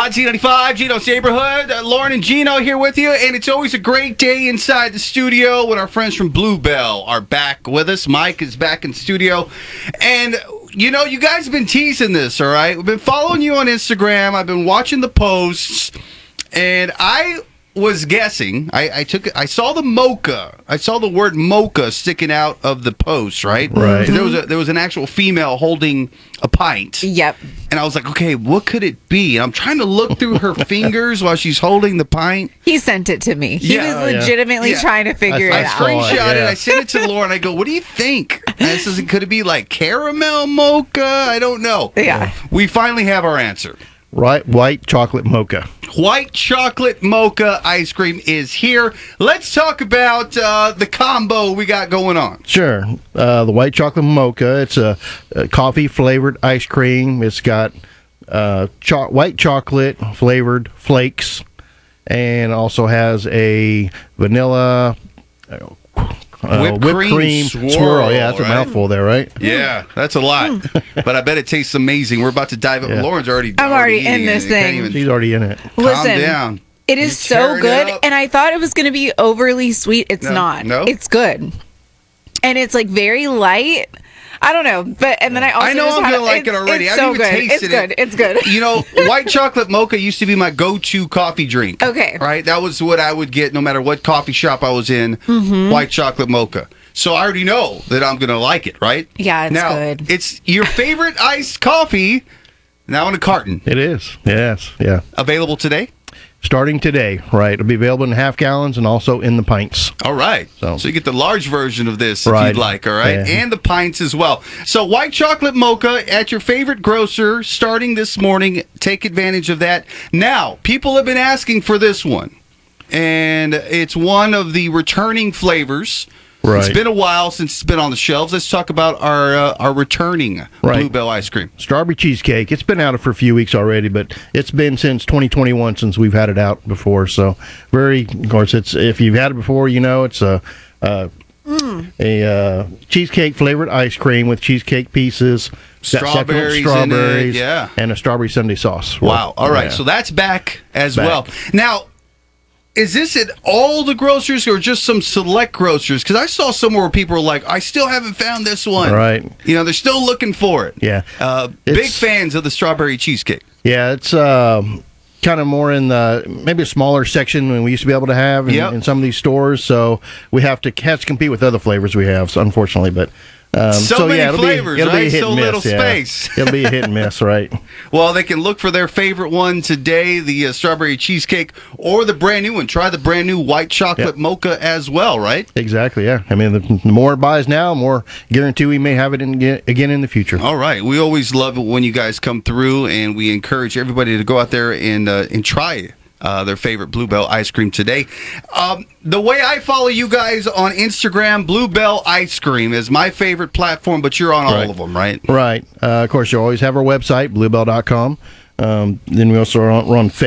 Hot Z95, Gino's Neighborhood. Lauren and Gino here with you, and it's always a great day inside the studio when our friends from Bluebell are back with us. Mike is back in studio, and you know, you guys have been teasing this, all right? We've been following you on Instagram. I've been watching the posts, and I was guessing. I saw the mocha. I saw the word mocha sticking out of the post, right? Right. There was an actual female holding a pint. Yep. And I was like, okay, what could it be? And I'm trying to look through her fingers while she's holding the pint. He sent it to me. He was legitimately trying to figure it I out. screenshot it. I sent it to Lauren. I go, what do you think? And I says, could it be like caramel mocha? I don't know. Yeah. We finally have our answer. Right, white chocolate mocha. White chocolate mocha ice cream is here. Let's talk about the combo we got going on. Sure. The white chocolate mocha, it's a coffee-flavored ice cream. It's got white chocolate flavored flakes and also has a vanilla whipped cream swirl. Yeah, that's a mouthful there, right? Yeah, that's a lot. But I bet it tastes amazing. We're about to dive in. Yeah. Lauren's already I'm already in eating this it. You can't thing. even She's already in it. Listen, calm down. it is You so tearing it good, up. and I thought it was going to be overly sweet. It's not. No? It's good. And it's like very light. I don't know, but and then I know just I'm had gonna like it already. It's I so haven't even good. tasted It's good. it. It's good. You know, white chocolate mocha used to be my go-to coffee drink. Okay. Right? That was what I would get no matter what coffee shop I was in, white chocolate mocha. So I already know that I'm going to like it, right? Yeah, it's now, good. It's your favorite iced coffee now in a carton. It is. Yes. Yeah. Available today? Starting today, right? It'll be available in half gallons and also in the pints. All right. So you get the large version of this if Right. you'd like, all right? Yeah. And the pints as well. So white chocolate mocha at your favorite grocer starting this morning. Take advantage of that. Now, people have been asking for this one. And it's one of the returning flavors. Right. It's been a while since it's been on the shelves. Let's talk about our returning Bluebell ice cream. Strawberry cheesecake. It's been out for a few weeks already, but it's been since 2021 since we've had it out before. So of course, it's if you've had it before, you know it's a cheesecake flavored ice cream with cheesecake pieces, Strawberries in it, yeah, and a strawberry sundae sauce. Wow. All right. Yeah. So that's back as well. Now, is this at all the grocers or just some select grocers? Because I saw somewhere where people were like, I still haven't found this one. Right. You know, they're still looking for it. Yeah. Big fans of the strawberry cheesecake. Yeah, it's kind of more in the maybe a smaller section than we used to be able to have in some of these stores. So we have to compete with other flavors we have, so unfortunately. But so many it'll flavors, it'll right? Be a hit So and miss, little space. It'll be a hit and miss, right? Well, they can look for their favorite one today, the strawberry cheesecake, or the brand new one. Try the brand new white chocolate mocha as well, right? Exactly, yeah. I mean, the more it buys now, the more guarantee we may have it again in the future. All right. We always love it when you guys come through, and we encourage everybody to go out there and try their favorite Bluebell ice cream today. The way I follow you guys on Instagram, Bluebell Ice Cream is my favorite platform, but you're on all of them, right? Right. Of course, you always have our website, bluebell.com. Then we also are on Facebook.